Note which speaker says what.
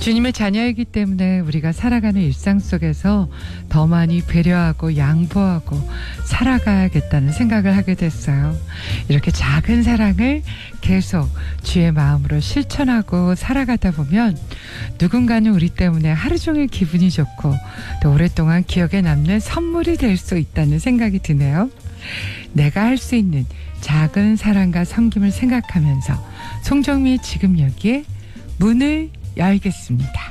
Speaker 1: 주님의 자녀이기 때문에 우리가 살아가는 일상 속에서 더 많이 배려하고 양보하고 살아가야겠다는 생각을 하게 됐어요. 이렇게 작은 사랑을 계속 주의 마음으로 실천하고 살아가다 보면 누군가는 우리 때문에 하루 종일 기분이 좋고 또 오랫동안 기억에 남는 선물이 될 수 있다는 생각이 드네요. 내가 할 수 있는 작은 사랑과 섬김을 생각하면서 송정미의 지금 여기에 문을 열겠습니다.